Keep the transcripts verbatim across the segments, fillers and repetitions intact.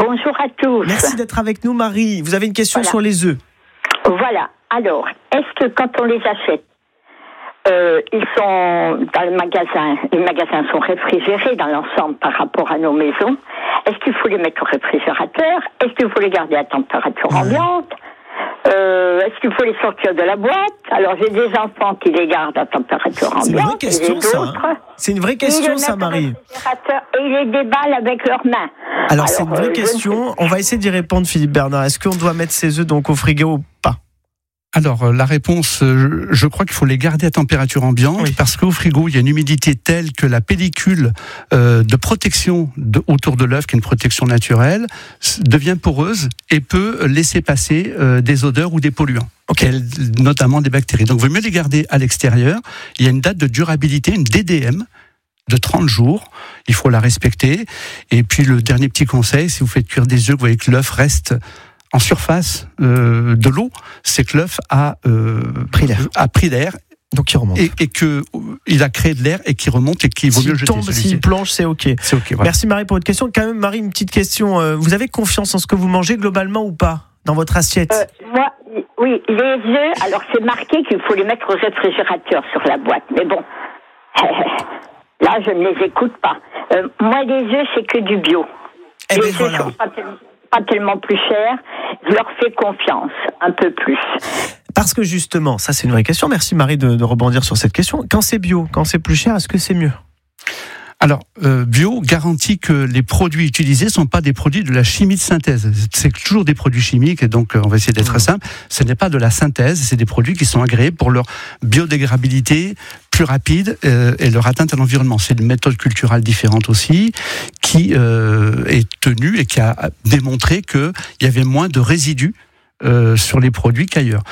Bonjour à tous. Merci d'être avec nous, Marie. Vous avez une question voilà. sur les œufs. Voilà. Alors, est-ce que quand on les achète, euh, ils sont dans le magasin, les magasins sont réfrigérés dans l'ensemble par rapport à nos maisons. Est-ce qu'il faut les mettre au réfrigérateur? Est-ce qu'il faut les garder à température ouais. ambiante? Euh, est-ce qu'il faut les sortir de la boîte? Alors, j'ai des enfants qui les gardent à température ambiante. C'est une vraie question, ça. Hein. C'est une vraie question, ça, Marie. Et ils les déballent avec leurs mains. Alors, Alors c'est une vraie euh, question. On va essayer d'y répondre, Philippe Bernard. Est-ce qu'on doit mettre ses œufs donc au frigo ou pas? Alors, la réponse, je crois qu'il faut les garder à température ambiante, oui. parce qu'au frigo, il y a une humidité telle que la pellicule euh, de protection de, autour de l'œuf, qui est une protection naturelle, devient poreuse et peut laisser passer euh, des odeurs ou des polluants, okay. notamment des bactéries. Donc, il vaut mieux les garder à l'extérieur. Il y a une date de durabilité, une D D M, de trente jours. Il faut la respecter. Et puis, le dernier petit conseil, si vous faites cuire des œufs, vous voyez que l'œuf reste en surface euh, de l'eau, c'est que l'œuf a, euh, pris l'air. a pris l'air. Donc il remonte. Et, et que il a créé de l'air et qui remonte et qu'il vaut mieux jeter. S'il tombe, s'il plonge, c'est ok. C'est ok. Voilà. Merci Marie pour votre question. Quand même, Marie, une petite question. Vous avez confiance en ce que vous mangez globalement ou pas dans votre assiette? euh, Moi, oui, les œufs. Alors c'est marqué qu'il faut les mettre au réfrigérateur sur la boîte, mais bon, là je ne les écoute pas. Euh, moi, les œufs, c'est que du bio. Eh les ben œufs voilà. sont pas tellement, pas tellement plus chers. Je leur fais confiance, un peu plus. Parce que justement, ça c'est une vraie question. Merci Marie de, de rebondir sur cette question. Quand c'est bio, quand c'est plus cher, est-ce que c'est mieux? Alors, euh, bio garantit que les produits utilisés ne sont pas des produits de la chimie de synthèse. C'est toujours des produits chimiques, et donc on va essayer d'être mmh. simple. Ce n'est pas de la synthèse, c'est des produits qui sont agréés pour leur biodégradabilité plus rapide euh, et leur atteinte à l'environnement. C'est une méthode culturelle différente aussi, qui euh, est tenue et qui a démontré qu'il y avait moins de résidus euh, sur les produits qu'ailleurs.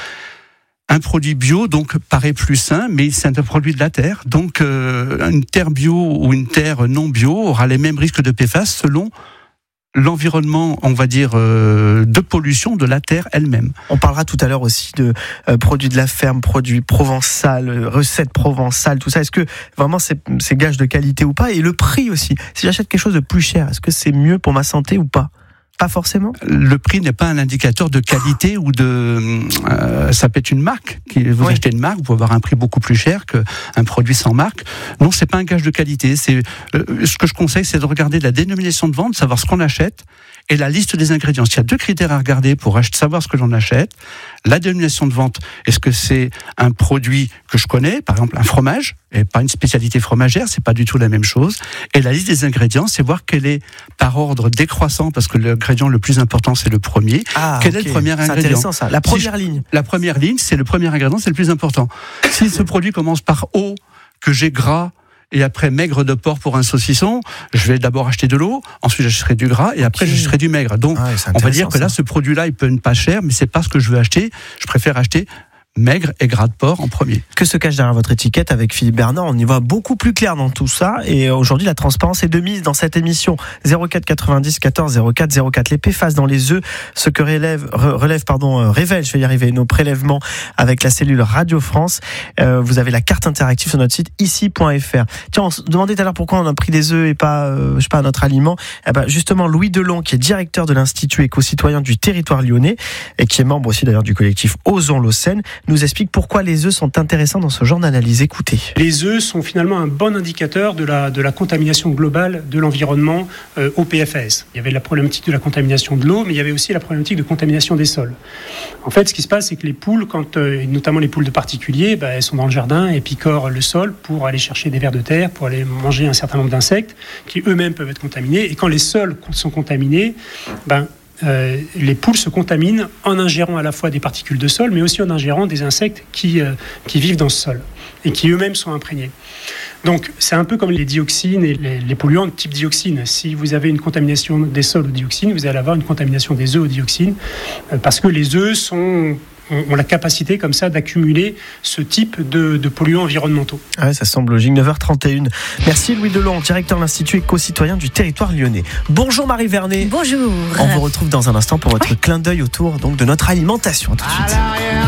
Un produit bio, donc, paraît plus sain, mais c'est un produit de la terre. Donc, euh, une terre bio ou une terre non bio aura les mêmes risques de P F A S selon l'environnement, on va dire, euh, de pollution de la terre elle-même. On parlera tout à l'heure aussi de euh, produits de la ferme, produits provençal, euh, recettes provençales, tout ça. Est-ce que vraiment c'est, c'est gage de qualité ou pas? Et le prix aussi. Si j'achète quelque chose de plus cher, est-ce que c'est mieux pour ma santé ou pas? Pas forcément. Le prix n'est pas un indicateur de qualité ou de. Euh, ça peut être une marque. Vous oui. achetez une marque, vous pouvez avoir un prix beaucoup plus cher qu'un produit sans marque. Non, c'est pas un gage de qualité. C'est euh, ce que je conseille, c'est de regarder la dénomination de vente, savoir ce qu'on achète, et la liste des ingrédients. Il y a deux critères à regarder pour savoir ce que l'on achète. La dénomination de vente, est-ce que c'est un produit que je connais, par exemple un fromage, et pas une spécialité fromagère, c'est pas du tout la même chose. Et la liste des ingrédients, c'est voir quel est par ordre décroissant, parce que l'ingrédient le plus important, c'est le premier. Ah, quel okay. est le premier ingrédient? C'est intéressant ça. La première si je, ligne. La première ligne, c'est le premier ingrédient, c'est le plus important. Si ce produit commence par O, que j'ai gras, et après maigre de porc pour un saucisson, je vais d'abord acheter de l'eau, ensuite j'achèterai du gras et après okay. j'achèterai du maigre. Donc ah ouais, on va dire que là, ça. ce produit-là, il peut être pas cher, mais c'est pas ce que je veux acheter. Je préfère acheter maigre et gras de porc en premier. Que se cache derrière votre étiquette avec Philippe Bernard? On y voit beaucoup plus clair dans tout ça. Et aujourd'hui, la transparence est de mise dans cette émission. zéro quatre quatre-vingt-dix quatorze zéro quatre zéro quatre. Les P F A S dans les œufs, ce que relève, relève, pardon, révèle, je vais y arriver, nos prélèvements avec la cellule Radio France. Euh, vous avez la carte interactive sur notre site ici point f r. Tiens, on se demandait tout à l'heure pourquoi on a pris des œufs et pas, euh, je sais pas, notre aliment. Eh ben, justement, Louis Delon, qui est directeur de l'Institut éco-citoyen du territoire lyonnais et qui est membre aussi d'ailleurs du collectif Osons l'eau saine, nous explique pourquoi les œufs sont intéressants dans ce genre d'analyse. Écoutez. Les œufs sont finalement un bon indicateur de la, de la contamination globale de l'environnement euh, au P F A S. Il y avait la problématique de la contamination de l'eau, mais il y avait aussi la problématique de contamination des sols. En fait, ce qui se passe, c'est que les poules, quand, euh, notamment les poules de particuliers, bah, elles sont dans le jardin et picorent le sol pour aller chercher des vers de terre, pour aller manger un certain nombre d'insectes qui eux-mêmes peuvent être contaminés. Et quand les sols sont contaminés, ben, Euh, les poules se contaminent en ingérant à la fois des particules de sol, mais aussi en ingérant des insectes qui, euh, qui vivent dans ce sol et qui eux-mêmes sont imprégnés. Donc c'est un peu comme les dioxines et les, les polluants de type dioxine. Si vous avez une contamination des sols aux dioxines, vous allez avoir une contamination des œufs aux dioxines, euh, parce que les œufs sont... ont la capacité comme ça d'accumuler ce type de, de polluants environnementaux. Ouais, ça semble logique. neuf heures trente et une. Merci Louis Delon, directeur de l'Institut éco-citoyen du territoire lyonnais. Bonjour Marie Vernet. Bonjour. On vous retrouve dans un instant pour votre ouais. clin d'œil autour donc, de notre alimentation. Tout de suite.